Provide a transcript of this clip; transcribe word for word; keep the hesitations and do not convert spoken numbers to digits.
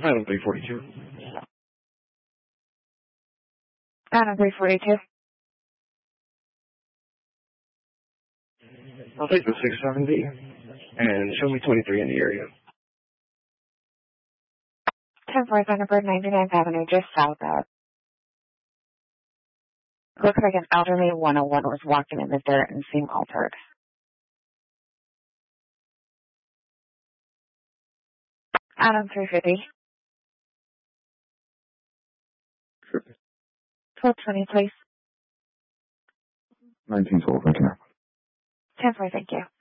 Item three forty-two. Item three forty-two. I'll take the six seventy and show me twenty-three in the area. ten four Thunderbird, ninety-ninth Avenue, just south of. Looks like an elderly one oh one was walking in the dirt and seemed altered. Item three fifty. twelve twenty, please. nineteen twelve, thank you. ten four, thank you.